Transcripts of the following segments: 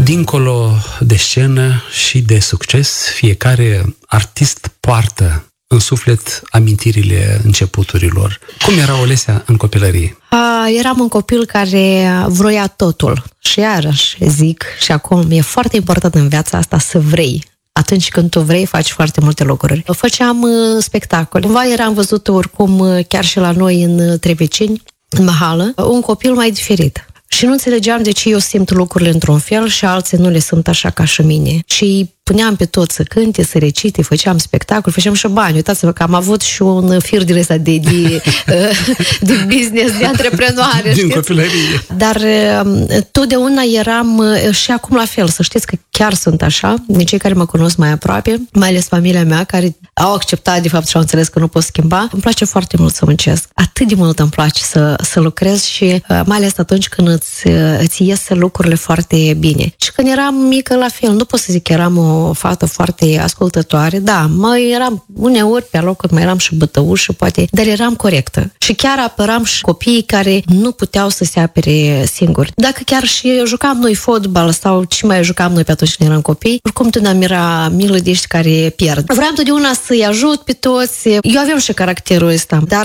Dincolo de scenă și de succes, fiecare artist poartă în suflet amintirile începuturilor. Cum era Olesia în copilărie? Eram un copil care vroia totul. Și iarăși zic, și acum e foarte important în viața asta să vrei. Atunci când tu vrei, faci foarte multe lucruri. Făceam spectacole. Cumva eram văzută oricum chiar și la noi în Trepeceni, în Mahală, un copil mai diferit. Și nu înțelegeam de ce eu simt lucrurile într-un fel și alții nu le simt așa ca și mine. Și puneam pe toți să cânte, să recite, făceam spectacol, făceam și bani. Uitați-vă că am avut și un fir din ăsta de business, de antreprenoare. Din copilărie. Dar totdeauna eram, și acum la fel, să știți că chiar sunt așa, de cei care mă cunosc mai aproape, mai ales familia mea, care au acceptat de fapt și au înțeles că nu pot schimba. Îmi place foarte mult să muncesc. Atât de mult îmi place să lucrez și mai ales atunci când îți ies lucrurile foarte bine. Și când eram mică, la fel, nu pot să zic că eram o fată foarte ascultătoare, da, mai eram uneori pe locuri, mai eram și bătăușă, poate, dar eram corectă. Și chiar apăram și copiii care nu puteau să se apere singuri. Dacă chiar și jucam noi fotbal sau ce mai jucam noi pe atunci când eram copii, oricum totdeauna mi-era milă de ăștia care pierd. Vreau totdeauna să-i ajut pe toți. Eu aveam și caracterul ăsta, dar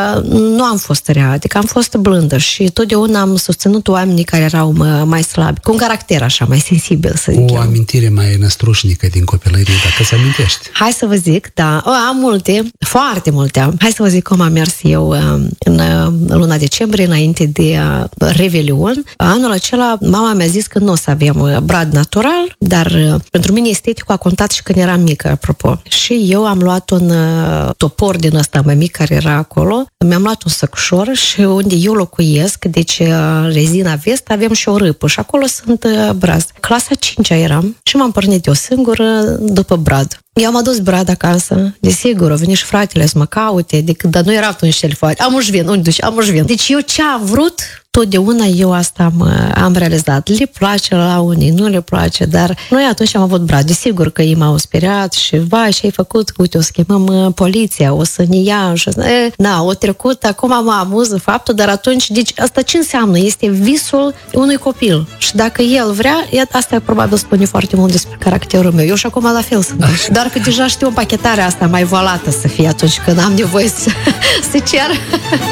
nu am fost rea, adică am fost blândă și totdeauna am susținut oamenii care erau mai slabi, cu un caracter așa, mai sensibil, să zic. O amintire mai năstrușnică din copilărie, dacă se amintești. Hai să vă zic, da, am multe, foarte multe am. Hai să vă zic cum am mers eu în luna decembrie, înainte de Revelion. Anul acela, mama mi-a zis că nu o să avem brad natural, dar pentru mine esteticul a contat și când eram mică, apropo. Și eu am luat un topor din ăsta mai mic care era acolo, mi-am luat un săcușor și unde eu locuiesc, deci rezina vest, avem și o râpă și acolo sunt braz. Clasa 5-a eram și m-am pornit eu singură după brad. Eu am adus brad acasă, desigur, a venit și fratele să mă caute, dar nu era atunci telefon. Amuși vin, unde duci? Amuși vin. Deci eu ce am vrut, totdeauna eu asta am realizat. Le place la unii, nu le place, dar noi atunci am avut brad. Desigur că ei m-au speriat și, vai, ce ai făcut? Uite, o să chemăm poliția, o să ne ia. Și, o trecut, acum mă amuză faptul, dar atunci, deci asta ce înseamnă? Este visul unui copil. Și dacă el vrea, asta probabil spune foarte mult despre caracterul meu. Eu și acum la fel sunt. Dar că deja știu împachetarea asta mai volată să fie atunci când am nevoie să cer.